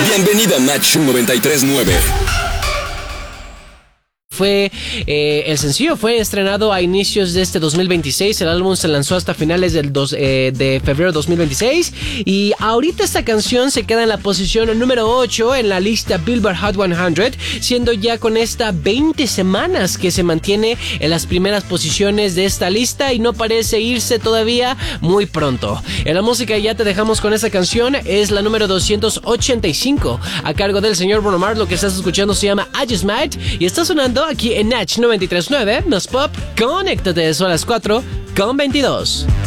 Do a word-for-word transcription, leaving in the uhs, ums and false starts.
Bienvenida a Match noventa y tres nueve. Fue eh, el sencillo fue estrenado a inicios de este dos mil veintiséis. El álbum se lanzó hasta finales del dos, eh, de febrero de dos mil veintiséis. Y ahorita esta canción se queda en la posición número ocho en la lista Billboard Hot cien, siendo ya con esta veinte semanas que se mantiene en las primeras posiciones de esta lista y no parece irse todavía muy pronto. En la música ya te dejamos con esta canción, es la número doscientos ochenta y cinco a cargo del señor Bruno Mars. Lo que estás escuchando se llama I Just Might y está sonando aquí en Natch noventa y tres nueve, más pop. Conéctate, son las cuatro con veintidós.